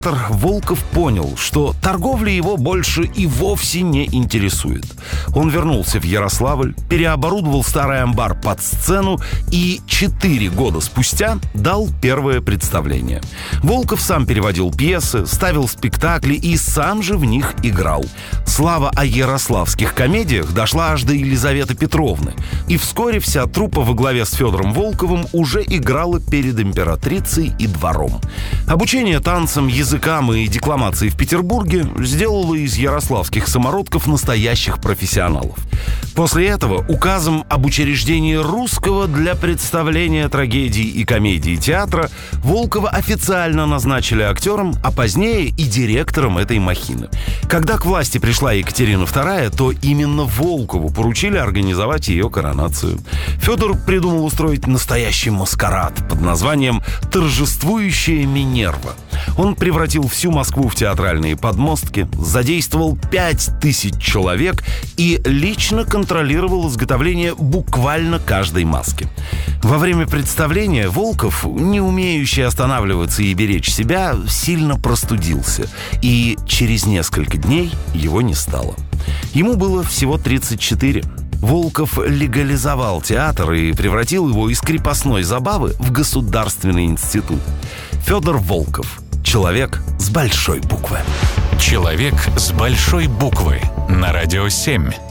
Волков понял, что торговля его больше и вовсе не интересует. Он вернулся в Ярославль, переоборудовал старый амбар под сцену и 4 года спустя дал первое представление. Волков сам переводил пьесы, ставил спектакли и сам же в них играл. Слава о ярославских комедиях дошла аж до Елизаветы Петровны, и вскоре вся труппа во главе с Федором Волковым уже играла перед императрицей и двором. Обучение танцам, языкам и декламации в Петербурге сделало из ярославских самородков настоящих профессионалов. После этого указом об учреждении русского для представления трагедий и комедий театра Волкова официально назначили актером, а позднее и директором этой махины. Когда к власти пришла Екатерина II, то именно Волкову поручили организовать ее коронацию. Федор придумал устроить настоящий маскарад под названием «Торжествующая Минерва». Он превратил всю Москву в театральные подмостки, задействовал 5000 человек и лично контролировал изготовление буквально каждой маски. Во время представления Волков, не умеющий останавливаться и беречь себя, сильно простудился, и через несколько дней его не стало. Ему было всего 34. Волков легализовал театр и превратил его из крепостной забавы в государственный институт. Федор Волков. Человек с большой буквы. Человек с большой буквы. На Радио 7.